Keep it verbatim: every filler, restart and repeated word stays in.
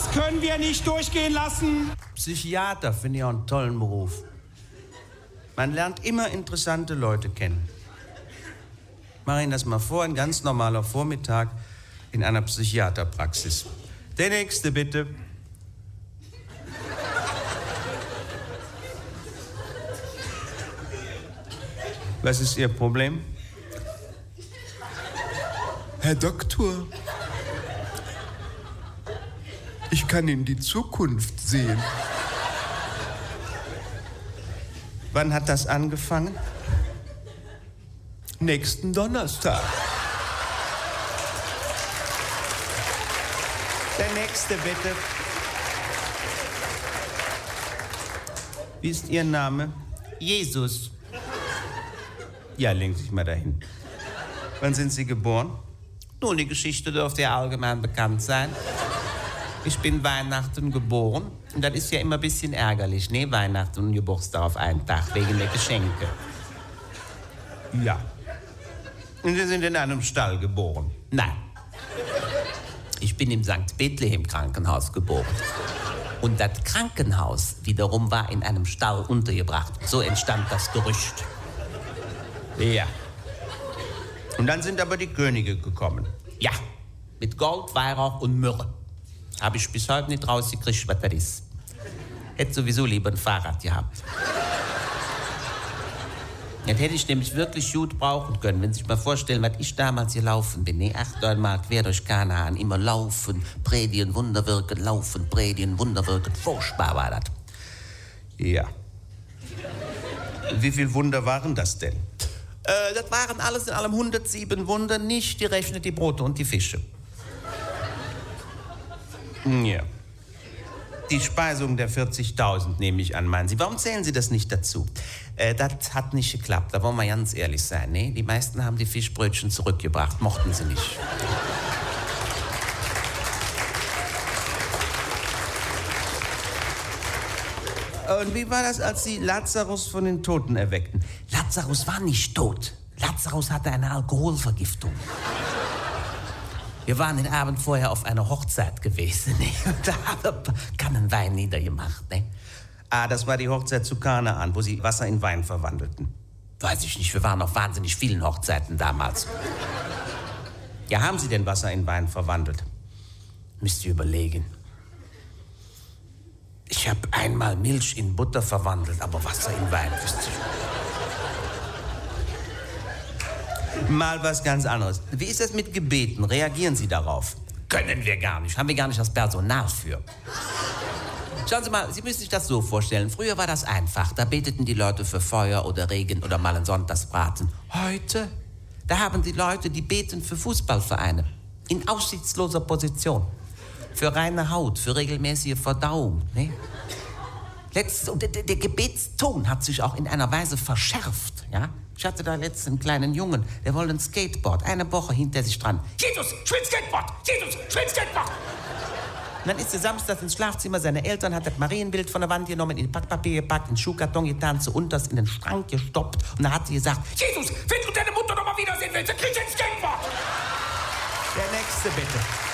Das können wir nicht durchgehen lassen. Psychiater finde ich auch einen tollen Beruf. Man lernt immer interessante Leute kennen. Mach Ihnen das mal vor, ein ganz normaler Vormittag in einer Psychiaterpraxis. Der nächste, bitte. Was ist Ihr Problem? Herr Doktor, ich kann in die Zukunft sehen. Wann hat das angefangen? Nächsten Donnerstag. Der nächste, bitte. Wie ist Ihr Name? Jesus. Ja, legen Sie sich mal dahin. Wann sind Sie geboren? Nun, die Geschichte dürfte ja allgemein bekannt sein. Ich bin Weihnachten geboren. Und das ist ja immer ein bisschen ärgerlich, ne? Weihnachten und Geburtstag auf einen Tag, wegen der Geschenke. Ja. Und Sie sind in einem Stall geboren? Nein. Ich bin im Sankt Bethlehem Krankenhaus geboren. Und das Krankenhaus wiederum war in einem Stall untergebracht. So entstand das Gerücht. Ja. Und dann sind aber die Könige gekommen. Ja, mit Gold, Weihrauch und Myrrhe. Habe ich bis heute nicht rausgekriegt, was das ist. Hätte sowieso lieber ein Fahrrad gehabt. Das hätte ich nämlich wirklich gut brauchen können, wenn Sie sich mal vorstellen, was ich damals hier laufen bin. Nee, acht, neun Mal quer durch Kanaan, immer laufen, predigen, Wunder wirken, laufen, predigen, Wunder wirken. Furchtbar war das. Ja. Wie viele Wunder waren das denn? Äh, das waren alles in allem hundertsieben Wunder, nicht gerechnet die Brote und die Fische. Ja. Die Speisung der vierzigtausend nehme ich an, meinen Sie. Warum zählen Sie das nicht dazu? Äh, das hat nicht geklappt, da wollen wir ganz ehrlich sein. Ne? Die meisten haben die Fischbrötchen zurückgebracht, mochten sie nicht. Und wie war das, als Sie Lazarus von den Toten erweckten? Lazarus war nicht tot. Lazarus hatte eine Alkoholvergiftung. Wir waren den Abend vorher auf einer Hochzeit gewesen, ne? Und da haben wir Kannenwein niedergemacht, ne? Ah, das war die Hochzeit zu Kanaan, wo sie Wasser in Wein verwandelten. Weiß ich nicht, wir waren auf wahnsinnig vielen Hochzeiten damals. Ja, haben Sie denn Wasser in Wein verwandelt? Müsst ihr überlegen. Ich habe einmal Milch in Butter verwandelt, aber Wasser in Wein wüsste ich nicht. Mal was ganz anderes. Wie ist das mit Gebeten? Reagieren Sie darauf? Können wir gar nicht. Haben wir gar nicht das Personal für. Schauen Sie mal, Sie müssen sich das so vorstellen. Früher war das einfach. Da beteten die Leute für Feuer oder Regen oder mal einen Sonntagsbraten. Heute, da haben die Leute, die beten für Fußballvereine. In aussichtsloser Position. Für reine Haut, für regelmäßige Verdauung. Ne? Letztens, und der, der Gebetston hat sich auch in einer Weise verschärft. Ja? Ich hatte da letztens einen kleinen Jungen, der wollte ein Skateboard, eine Woche hinter sich dran. Jesus, ich will ein Skateboard! Jesus, ich will ein Skateboard! Und dann ist er samstags ins Schlafzimmer seiner Eltern, hat das Marienbild von der Wand genommen, in den Packpapier gepackt, in den Schuhkarton getan, zu unterst in den Schrank gestoppt. Und da hat sie gesagt, Jesus, wenn du deine Mutter noch mal wiedersehen willst, dann kriegst du ein Skateboard! Der nächste bitte.